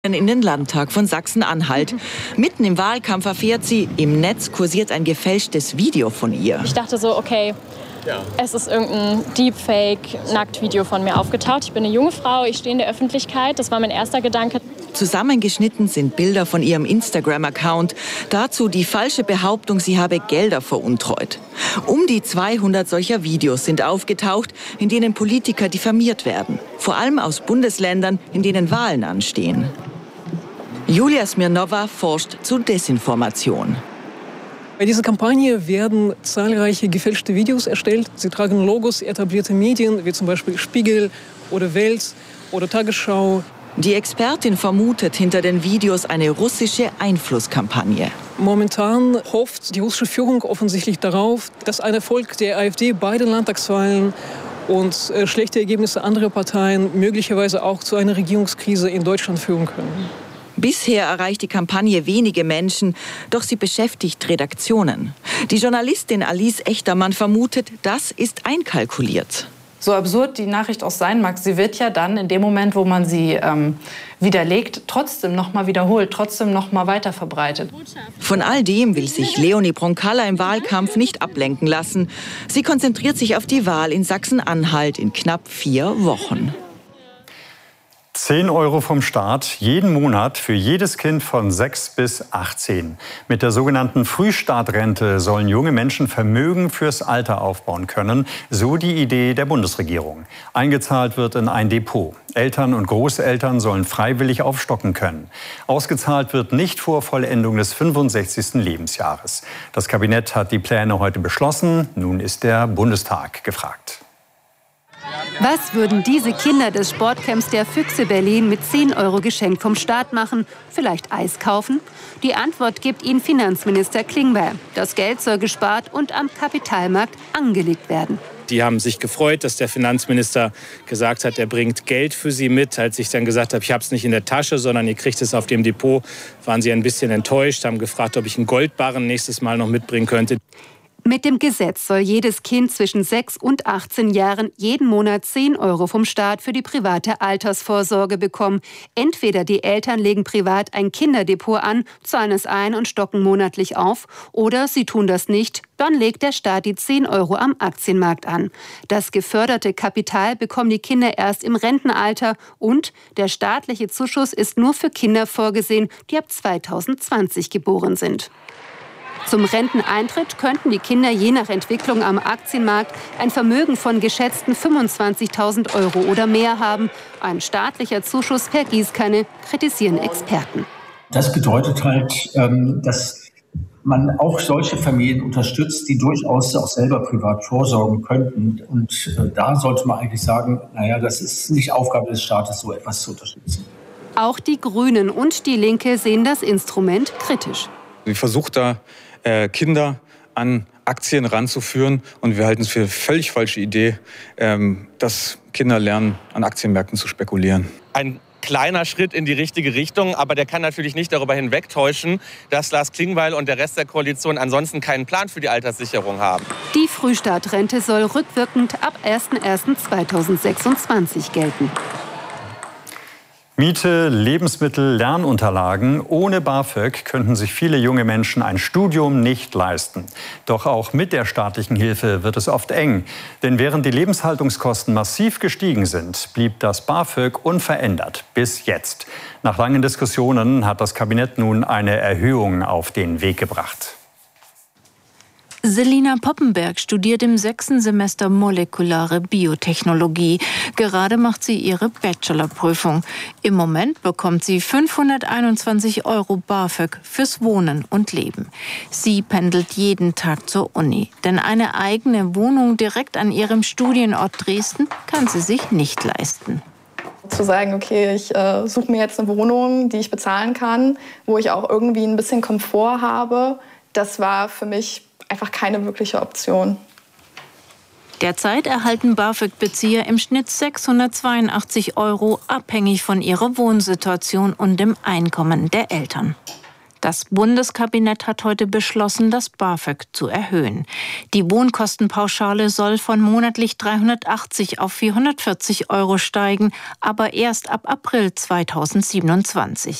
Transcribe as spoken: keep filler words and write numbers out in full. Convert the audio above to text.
in den Landtag von Sachsen-Anhalt. Mitten im Wahlkampf erfährt sie, im Netz kursiert ein gefälschtes Video von ihr. Ich dachte so, okay, ja. Es ist irgendein Deepfake-Nacktvideo von mir aufgetaucht. Ich bin eine junge Frau, ich stehe in der Öffentlichkeit. Das war mein erster Gedanke. Zusammengeschnitten sind Bilder von ihrem Instagram-Account. Dazu die falsche Behauptung, sie habe Gelder veruntreut. Um die zweihundert solcher Videos sind aufgetaucht, in denen Politiker diffamiert werden. Vor allem aus Bundesländern, in denen Wahlen anstehen. Julia Smirnova forscht zu Desinformation. Bei dieser Kampagne werden zahlreiche gefälschte Videos erstellt. Sie tragen Logos etablierter Medien, wie zum Beispiel Spiegel oder Welt oder Tagesschau. Die Expertin vermutet hinter den Videos eine russische Einflusskampagne. Momentan hofft die russische Führung offensichtlich darauf, dass ein Erfolg der AfD bei den Landtagswahlen und äh, schlechte Ergebnisse anderer Parteien möglicherweise auch zu einer Regierungskrise in Deutschland führen können. Bisher erreicht die Kampagne wenige Menschen, doch sie beschäftigt Redaktionen. Die Journalistin Alice Echtermann vermutet, das ist einkalkuliert. So absurd die Nachricht auch sein mag, sie wird ja dann in dem Moment, wo man sie ähm, widerlegt, trotzdem noch mal wiederholt, trotzdem noch mal weiter verbreitet. Von all dem will sich Leonie Bronkalla im Wahlkampf nicht ablenken lassen. Sie konzentriert sich auf die Wahl in Sachsen-Anhalt in knapp vier Wochen. zehn Euro vom Staat jeden Monat für jedes Kind von sechs bis achtzehn. Mit der sogenannten Frühstartrente sollen junge Menschen Vermögen fürs Alter aufbauen können. So die Idee der Bundesregierung. Eingezahlt wird in ein Depot. Eltern und Großeltern sollen freiwillig aufstocken können. Ausgezahlt wird nicht vor Vollendung des fünfundsechzigsten Lebensjahres. Das Kabinett hat die Pläne heute beschlossen. Nun ist der Bundestag gefragt. Was würden diese Kinder des Sportcamps der Füchse Berlin mit zehn Euro Geschenk vom Staat machen? Vielleicht Eis kaufen? Die Antwort gibt ihnen Finanzminister Klingbeil. Das Geld soll gespart und am Kapitalmarkt angelegt werden. Die haben sich gefreut, dass der Finanzminister gesagt hat, er bringt Geld für sie mit. Als ich dann gesagt habe, ich habe es nicht in der Tasche, sondern ihr kriegt es auf dem Depot, waren sie ein bisschen enttäuscht, haben gefragt, ob ich einen Goldbarren nächstes Mal noch mitbringen könnte. Mit dem Gesetz soll jedes Kind zwischen sechs und achtzehn Jahren jeden Monat zehn Euro vom Staat für die private Altersvorsorge bekommen. Entweder die Eltern legen privat ein Kinderdepot an, zahlen es ein und stocken monatlich auf, oder sie tun das nicht, dann legt der Staat die zehn Euro am Aktienmarkt an. Das geförderte Kapital bekommen die Kinder erst im Rentenalter und der staatliche Zuschuss ist nur für Kinder vorgesehen, die ab zweitausendzwanzig geboren sind. Zum Renteneintritt könnten die Kinder je nach Entwicklung am Aktienmarkt ein Vermögen von geschätzten fünfundzwanzigtausend Euro oder mehr haben. Ein staatlicher Zuschuss per Gießkanne, kritisieren Experten. Das bedeutet halt, dass man auch solche Familien unterstützt, die durchaus auch selber privat vorsorgen könnten. Und da sollte man eigentlich sagen, naja, das ist nicht Aufgabe des Staates, so etwas zu unterstützen. Auch die Grünen und die Linke sehen das Instrument kritisch. Sie versucht da, äh, Kinder an Aktien ranzuführen. Und wir halten es für eine völlig falsche Idee, ähm, dass Kinder lernen, an Aktienmärkten zu spekulieren. Ein kleiner Schritt in die richtige Richtung, aber der kann natürlich nicht darüber hinwegtäuschen, dass Lars Klingbeil und der Rest der Koalition ansonsten keinen Plan für die Alterssicherung haben. Die Frühstartrente soll rückwirkend ab erster erster zweitausendsechsundzwanzig gelten. Miete, Lebensmittel, Lernunterlagen. Ohne BAföG könnten sich viele junge Menschen ein Studium nicht leisten. Doch auch mit der staatlichen Hilfe wird es oft eng. Denn während die Lebenshaltungskosten massiv gestiegen sind, blieb das BAföG unverändert bis jetzt. Nach langen Diskussionen hat das Kabinett nun eine Erhöhung auf den Weg gebracht. Selina Poppenberg studiert im sechsten Semester molekulare Biotechnologie. Gerade macht sie ihre Bachelorprüfung. Im Moment bekommt sie fünfhunderteinundzwanzig Euro BAföG fürs Wohnen und Leben. Sie pendelt jeden Tag zur Uni. Denn eine eigene Wohnung direkt an ihrem Studienort Dresden kann sie sich nicht leisten. Zu sagen, okay, ich äh, suche mir jetzt eine Wohnung, die ich bezahlen kann, wo ich auch irgendwie ein bisschen Komfort habe, das war für mich einfach keine wirkliche Option. Derzeit erhalten BAföG-Bezieher im Schnitt sechshundertzweiundachtzig Euro, abhängig von ihrer Wohnsituation und dem Einkommen der Eltern. Das Bundeskabinett hat heute beschlossen, das BAföG zu erhöhen. Die Wohnkostenpauschale soll von monatlich dreihundertachtzig auf vierhundertvierzig Euro steigen, aber erst ab April zweitausendsiebenundzwanzig.